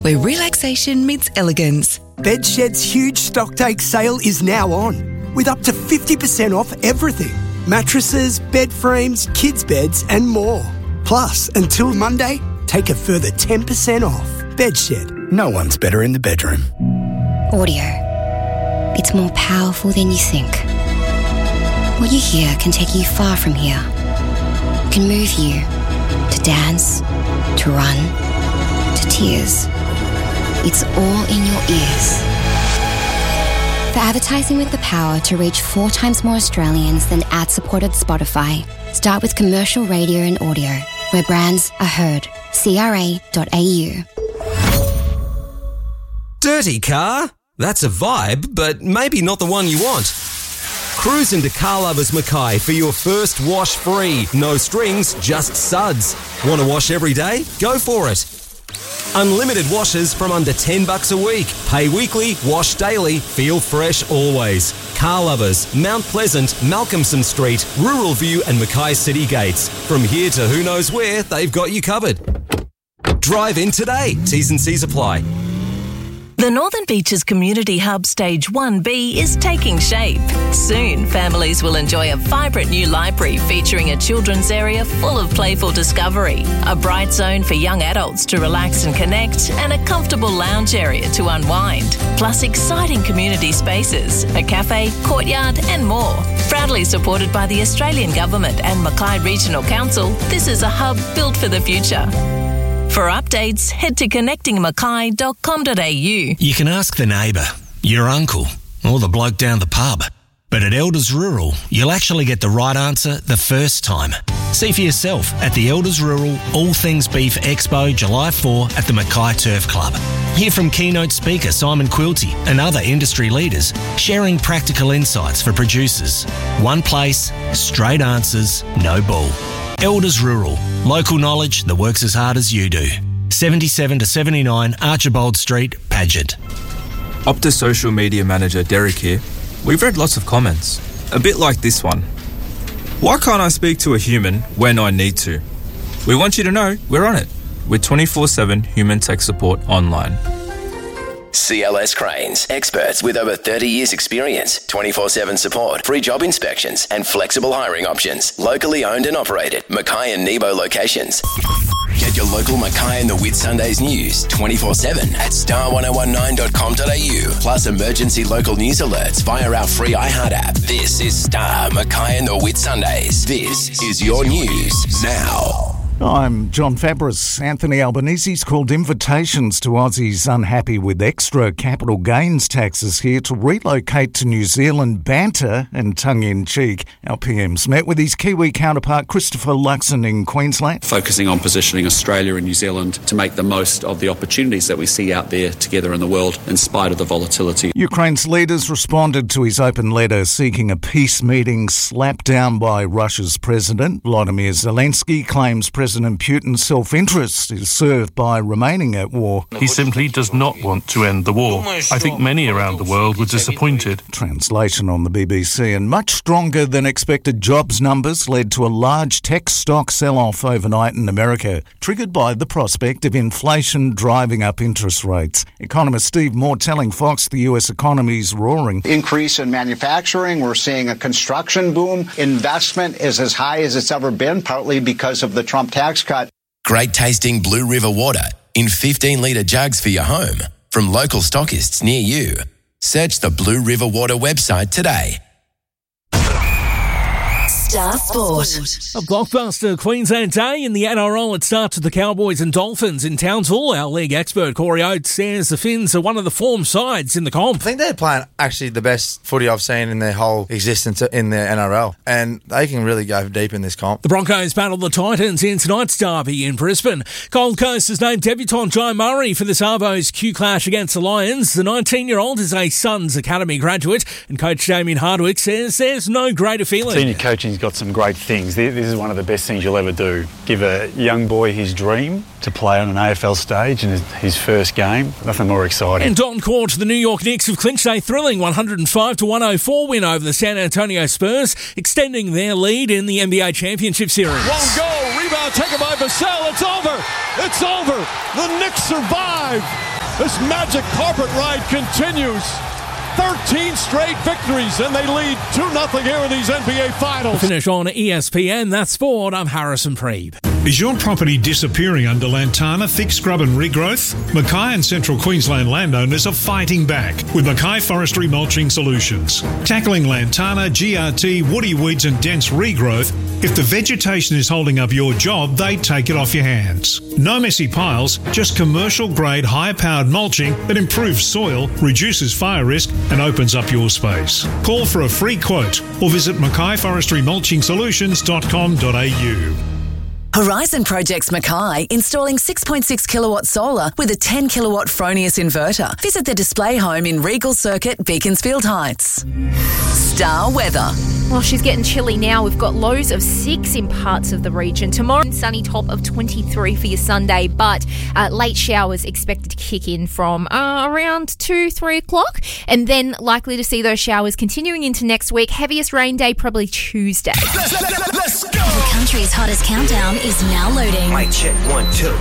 where relaxation meets elegance. Bedshed's huge stocktake sale is now on, with up to 50% off everything. Mattresses, bed frames, kids' beds and more. Plus, until Monday, take a further 10% off. Bedshed, no one's better in the bedroom. Audio. It's more powerful than you think. What you hear can take you far from here. It can move you to dance, to run, to tears. It's all in your ears. For advertising with the power to reach 4 times more Australians than ad-supported Spotify, start with commercial radio and audio, where brands are heard. CRA.au. Dirty car? That's a vibe, but maybe not the one you want. Cruise into Car Lovers Mackay for your first wash free. No strings, just suds. Want to wash every day? Go for it. Unlimited washes from under $10 a week. Pay weekly, wash daily, feel fresh always. Car Lovers, Mount Pleasant, Malcolmson Street, Rural View and Mackay City Gates. From here to who knows where, they've got you covered. Drive in today. T's and C's apply. The Northern Beaches Community Hub Stage 1B is taking shape. Soon, families will enjoy a vibrant new library featuring a children's area full of playful discovery, a bright zone for young adults to relax and connect, and a comfortable lounge area to unwind. Plus exciting community spaces, a cafe, courtyard and more. Proudly supported by the Australian Government and Mackay Regional Council, this is a hub built for the future. For updates, head to connectingmackay.com.au. You can ask the neighbour, your uncle, or the bloke down the pub. But at Elders Rural, you'll actually get the right answer the first time. See for yourself at the Elders Rural All Things Beef Expo July 4 at the Mackay Turf Club. Hear from keynote speaker Simon Quilty and other industry leaders sharing practical insights for producers. One place, straight answers, no bull. Elders Rural, local knowledge that works as hard as you do. 77 to 79 Archibald Street, Paget. Optus social media manager Derek here. We've read lots of comments, a bit like this one. Why can't I speak to a human when I need to? We want you to know we're on it with 24/7 human tech support online. CLS Cranes, experts with over 30 years experience, 24/7 support, free job inspections and flexible hiring options. Locally owned and operated, Mackay and Nebo locations. Get your local Mackay and the Whitsundays news 24/7 at star1019.com.au. Plus emergency local news alerts via our free iHeart app. This is Star Mackay and the Whitsundays. This is your news now. I'm John Fabris. Anthony Albanese's called invitations to Aussies unhappy with extra capital gains taxes here to relocate to New Zealand. Banter and tongue-in-cheek. Our PM's met with his Kiwi counterpart Christopher Luxon in Queensland. Focusing on positioning Australia and New Zealand to make the most of the opportunities that we see out there together in the world in spite of the volatility. Ukraine's leaders responded to his open letter seeking a peace meeting slapped down by Russia's president. Volodymyr Zelensky claims President Putin's self-interest is served by remaining at war. He simply does not want to end the war. I think many around the world were disappointed. Translation on the BBC. And much stronger than expected jobs numbers led to a large tech stock sell-off overnight in America, triggered by the prospect of inflation driving up interest rates. Economist Steve Moore telling Fox the US economy's roaring. Increase in manufacturing. We're seeing a construction boom. Investment is as high as it's ever been, partly because of the Trump tax cut. Great tasting Blue River water in 15-litre jugs for your home from local stockists near you. Search the Blue River Water website today. Star Sport. A blockbuster Queensland day in the NRL. It starts with the Cowboys and Dolphins in Townsville. Our league expert Corey Oates says the Finns are one of the form sides in the comp. I think they're playing actually the best footy I've seen in their whole existence in the NRL, and they can really go deep in this comp. The Broncos battle the Titans in tonight's derby in Brisbane. Gold Coast has named debutant Jai Murray for this Arvo's Q clash against the Lions. The 19-year-old is a Suns Academy graduate, and coach Damien Hardwick says there's no greater feeling. Senior coaching's got some great things. This is one of the best things you'll ever do. Give a young boy his dream to play on an AFL stage in his first game. Nothing more exciting. And Don Court, the New York Knicks have clinched a thrilling 105-104 win over the San Antonio Spurs, extending their lead in the NBA Championship Series. Won't go. Rebound taken by Vassell. It's over. It's over. The Knicks survive. This magic carpet ride continues. 13 straight victories, and they lead 2-0 here in these NBA Finals. Finish on ESPN. That's sport. I'm Harrison Preeb. Is your property disappearing under Lantana thick scrub and regrowth? Mackay and Central Queensland landowners are fighting back with Mackay Forestry Mulching Solutions. Tackling Lantana, GRT, woody weeds and dense regrowth, if the vegetation is holding up your job, they take it off your hands. No messy piles, just commercial-grade, high-powered mulching that improves soil, reduces fire risk and opens up your space. Call for a free quote or visit mackayforestrymulchingsolutions.com.au. Horizon Projects Mackay, installing 6.6 kilowatt solar with a 10 kilowatt Fronius inverter. Visit the display home in Regal Circuit, Beaconsfield Heights. Star weather. Well, she's getting chilly now. We've got lows of 6 in parts of the region. Tomorrow, sunny top of 23 for your Sunday, but late showers expected to kick in from around 2-3 o'clock, and then likely to see those showers continuing into next week. Heaviest rain day probably Tuesday. Let's go! The country's hottest countdown is now loading. Mic check 1, 2.